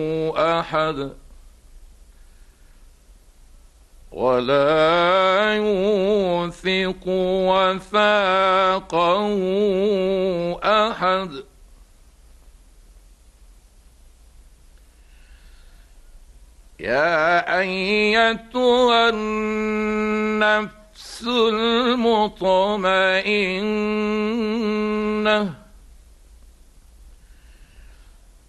أحد ولا يوثق وثاقه أحد. يا أيتها النفس المطمئنة